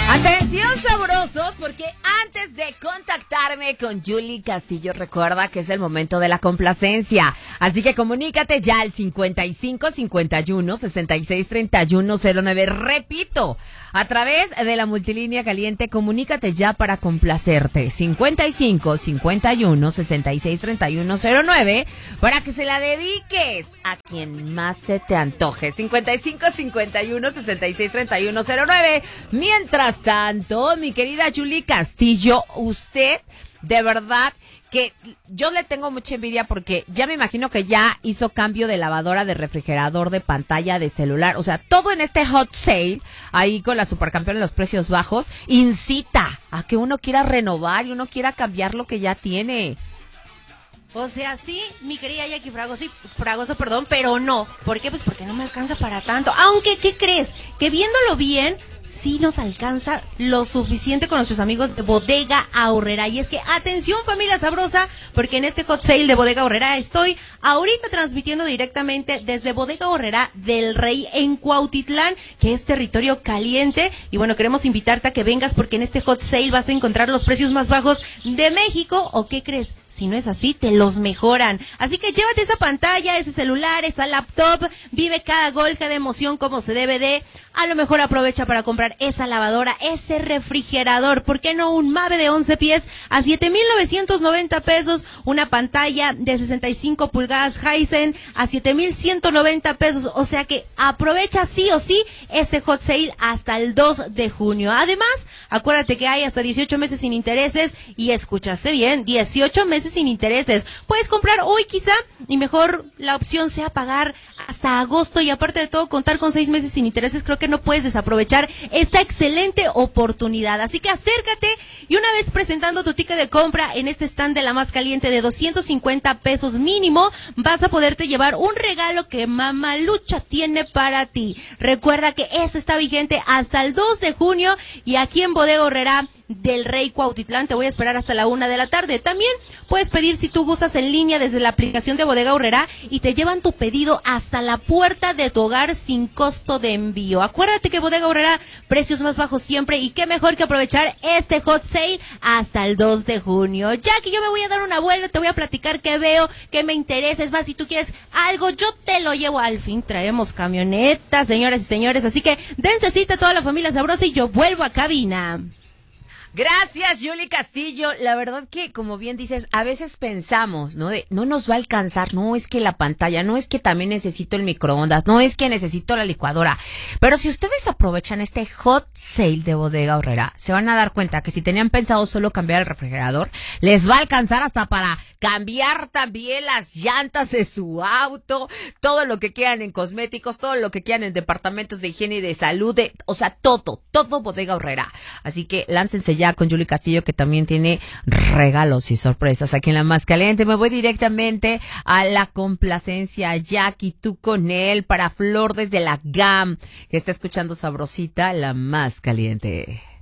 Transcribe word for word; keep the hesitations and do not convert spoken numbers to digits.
Atención sabrosos, porque antes de contactarme con Julie Castillo, recuerda que es el momento de la complacencia. Así que comunícate ya al cincuenta y cinco, cincuenta y uno, sesenta y seis, treinta y uno, cero nueve. Repito, a través de la multilínea caliente, comunícate ya para complacerte. cincuenta y cinco, cincuenta y uno, sesenta y seis, treinta y uno, cero nueve, para que se la dediques a quien más se te antoje. cincuenta y cinco, cincuenta y uno, sesenta y seis, treinta y uno, cero nueve. Mientras tanto, mi querida Julie Castillo, usted de verdad que yo le tengo mucha envidia porque ya me imagino que ya hizo cambio de lavadora, de refrigerador, de pantalla, de celular. O sea, todo en este hot sale, ahí con la supercampeona de los precios bajos, incita a que uno quiera renovar y uno quiera cambiar lo que ya tiene. O sea, sí, mi querida Jackie Fragoso, Fragoso, perdón, pero no. ¿Por qué? Pues porque no me alcanza para tanto. Aunque, ¿qué crees? Que viéndolo bien, sí nos alcanza lo suficiente con nuestros amigos de Bodega Aurrerá. Y es que, atención familia sabrosa, porque en este hot sale de Bodega Aurrerá estoy ahorita transmitiendo directamente desde Bodega Aurrerá del Rey en Cuautitlán, que es territorio caliente. Y bueno, queremos invitarte a que vengas porque en este hot sale vas a encontrar los precios más bajos de México. ¿O qué crees? Si no es así, te los mejoran. Así que llévate esa pantalla, ese celular, esa laptop, vive cada gol, cada emoción como se debe de. A lo mejor aprovecha para comprar esa lavadora, ese refrigerador, ¿por qué no un Mave de once pies a siete mil novecientos noventa pesos? Una pantalla de sesenta y cinco pulgadas Hisense a siete mil ciento noventa pesos. O sea que aprovecha sí o sí este hot sale hasta el dos de junio. Además, acuérdate que hay hasta dieciocho meses sin intereses y escuchaste bien, dieciocho meses sin intereses. Puedes comprar hoy quizá y mejor la opción sea pagar hasta agosto y aparte de todo contar con seis meses sin intereses. Creo que no puedes desaprovechar esta excelente oportunidad. Así que acércate y una vez presentando tu ticket de compra en este stand de la más caliente de doscientos cincuenta pesos mínimo, vas a poderte llevar un regalo que Mamalucha tiene para ti. Recuerda que esto está vigente hasta el dos de junio y aquí en Bodega Aurrerá del Rey Cuautitlán te voy a esperar hasta la una de la tarde. También puedes pedir si tú gustas en línea desde la aplicación de Bodega Aurrerá y te llevan tu pedido hasta la puerta de tu hogar sin costo de envío. Acuérdate que Bodega Aurrerá, precios más bajos siempre y qué mejor que aprovechar este hot sale hasta el dos de junio. Ya que yo me voy a dar una vuelta, te voy a platicar qué veo, qué me interesa. Es más, si tú quieres algo, yo te lo llevo. Al fin traemos camioneta, señoras y señores. Así que dense cita a toda la familia sabrosa y yo vuelvo a cabina. Gracias, Julie Castillo. La verdad que, como bien dices, a veces pensamos, ¿no? De, no nos va a alcanzar, no es que la pantalla, no es que también necesito el microondas, no es que necesito la licuadora. Pero si ustedes aprovechan este hot sale de Bodega Aurrerá, se van a dar cuenta que si tenían pensado solo cambiar el refrigerador, les va a alcanzar hasta para cambiar también las llantas de su auto, todo lo que quieran en cosméticos, todo lo que quieran en departamentos de higiene y de salud, de, o sea, todo, todo Bodega Aurrerá. Así que láncense ya con Julie Castillo, que también tiene regalos y sorpresas aquí en La Más Caliente. Me voy directamente a la complacencia. Jackie, tú con él, para Flor desde la G A M, que está escuchando sabrosita La Más Caliente.